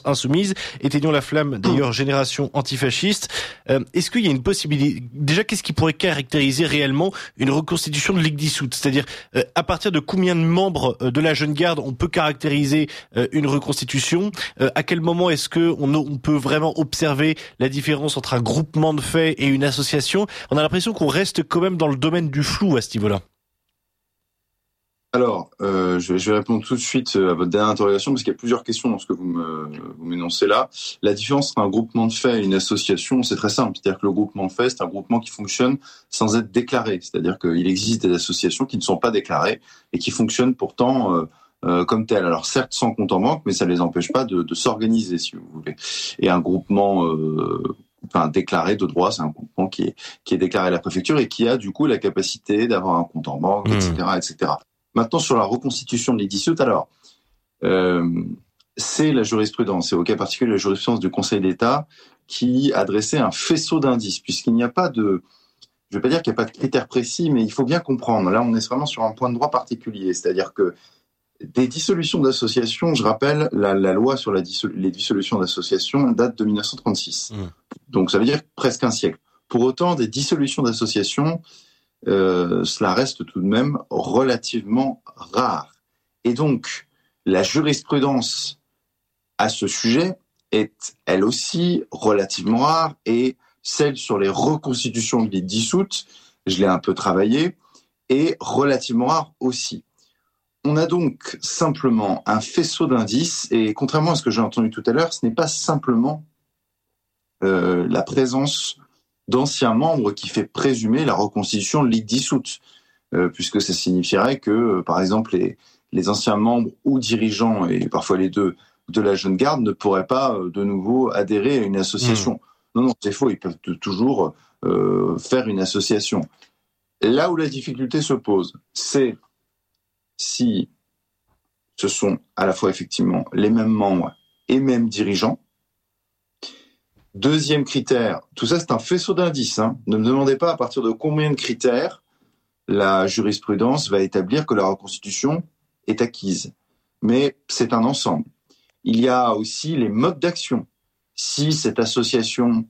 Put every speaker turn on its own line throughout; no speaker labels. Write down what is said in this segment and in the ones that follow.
insoumise. Éteignons la flamme, d'ailleurs, génération antifasciste. Est-ce qu'il y a une possibilité, déjà, qu'est-ce qui pourrait caractériser réellement une reconstitution de Ligue dissoute? C'est-à-dire, à partir de combien de membres de la Jeune Garde on peut caractériser une reconstitution? À quel moment est-ce que on peut vraiment observer la différence entre un groupement de faits et une association? On a l'impression qu'on reste quand même dans le domaine du flou à ce niveau-là.
Alors, je vais répondre tout de suite à votre dernière interrogation, parce qu'il y a plusieurs questions dans ce que vous m'énoncez là. La différence entre un groupement de faits et une association, c'est très simple. C'est-à-dire que le groupement de faits, c'est un groupement qui fonctionne sans être déclaré. C'est-à-dire qu'il existe des associations qui ne sont pas déclarées et qui fonctionnent pourtant comme telles. Alors certes, sans compte en banque, mais ça ne les empêche pas de s'organiser, si vous voulez. Et un groupement déclaré de droit, c'est un groupement qui est déclaré à la préfecture et qui a du coup la capacité d'avoir un compte en banque, etc., etc. Maintenant, sur la reconstitution de Ligue dissoute, alors, c'est la jurisprudence, et au cas particulier la jurisprudence du Conseil d'État qui a dressé un faisceau d'indices, puisqu'il n'y a pas de, je ne vais pas dire qu'il n'y a pas de critères précis, mais il faut bien comprendre. Là, on est vraiment sur un point de droit particulier, c'est-à-dire que des dissolutions d'associations, je rappelle, la loi sur les dissolutions d'associations date de 1936. Donc, ça veut dire presque un siècle. Pour autant, des dissolutions d'associations, cela reste tout de même relativement rare. Et donc, la jurisprudence à ce sujet est, elle aussi, relativement rare, et celle sur les reconstitutions de Ligue dissoute, je l'ai un peu travaillé, est relativement rare aussi. On a donc simplement un faisceau d'indices, et contrairement à ce que j'ai entendu tout à l'heure, ce n'est pas simplement la présence d'anciens membres qui fait présumer la reconstitution de Ligue dissoute, puisque ça signifierait que, par exemple, les anciens membres ou dirigeants, et parfois les deux, de la Jeune Garde ne pourraient pas de nouveau adhérer à une association. Non, c'est faux, ils peuvent toujours faire une association. Là où la difficulté se pose, c'est si ce sont à la fois effectivement les mêmes membres et mêmes dirigeants. Deuxième critère, tout ça c'est un faisceau d'indices. Ne me demandez pas à partir de combien de critères la jurisprudence va établir que la reconstitution est acquise. Mais c'est un ensemble. Il y a aussi les modes d'action. Si cette association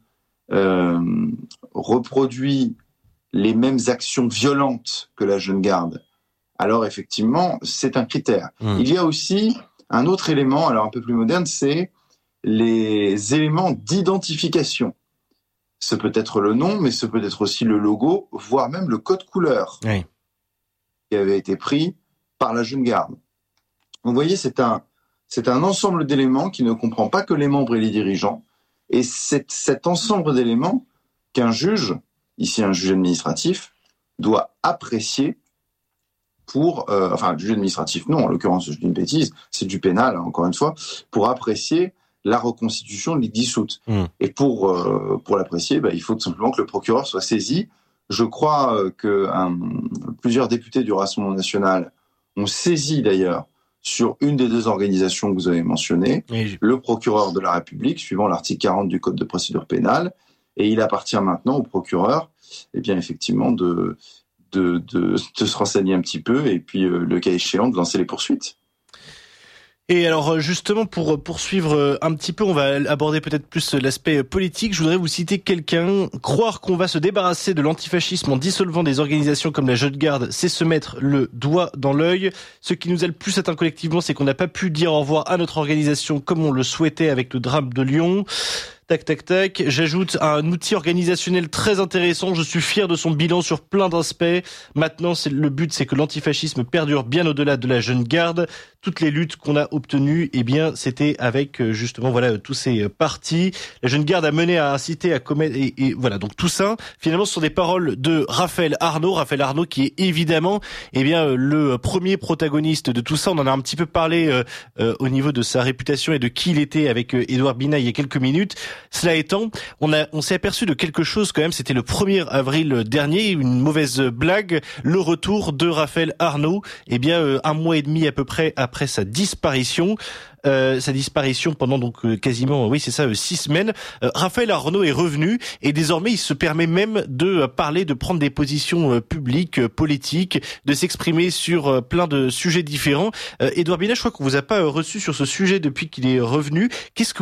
reproduit les mêmes actions violentes que la Jeune Garde, alors effectivement c'est un critère. Il y a aussi un autre élément, alors un peu plus moderne, c'est les éléments d'identification. Ce peut être le nom, mais ce peut être aussi le logo, voire même le code couleur qui avait été pris par la Jeune Garde. Donc, vous voyez, c'est un ensemble d'éléments qui ne comprend pas que les membres et les dirigeants, et c'est cet ensemble d'éléments qu'un juge, ici un juge administratif, doit apprécier pour, le juge administratif non, en l'occurrence je dis une bêtise, c'est du pénal, encore une fois, pour apprécier la reconstitution de Ligue dissoute. Et pour l'apprécier, il faut tout simplement que le procureur soit saisi. Je crois que plusieurs députés du Rassemblement national ont saisi d'ailleurs sur une des deux organisations que vous avez mentionnées, le procureur de la République, suivant l'article 40 du Code de procédure pénale, et il appartient maintenant au procureur, effectivement, de se renseigner un petit peu, et puis, le cas échéant, de lancer les poursuites.
Et alors justement, pour poursuivre un petit peu, on va aborder peut-être plus l'aspect politique. Je voudrais vous citer quelqu'un. Croire qu'on va se débarrasser de l'antifascisme en dissolvant des organisations comme la Jeune Garde, c'est se mettre le doigt dans l'œil. Ce qui nous a le plus atteint collectivement, c'est qu'on n'a pas pu dire au revoir à notre organisation comme on le souhaitait avec le drame de Lyon. Tac. J'ajoute un outil organisationnel très intéressant. Je suis fier de son bilan sur plein d'aspects. Maintenant, le but, c'est que l'antifascisme perdure bien au-delà de la Jeune Garde. Toutes les luttes qu'on a obtenues, c'était avec justement tous ces partis. La Jeune Garde a mené à inciter à commettre et voilà. Donc tout ça, finalement, ce sont des paroles de Raphaël Arnaud qui est évidemment le premier protagoniste de tout ça. On en a un petit peu parlé au niveau de sa réputation et de qui il était avec Édouard Bina il y a quelques minutes. Cela étant, on s'est aperçu de quelque chose quand même, c'était le 1er avril dernier, une mauvaise blague, le retour de Raphaël Arnaud, un mois et demi à peu près après sa disparition. Pendant donc quasiment 6 semaines. Raphaël Arnaud est revenu et désormais il se permet même de parler, de prendre des positions publiques, politiques, de s'exprimer sur plein de sujets différents. Édouard Bina, je crois qu'on vous a pas reçu sur ce sujet depuis qu'il est revenu. Qu'est-ce que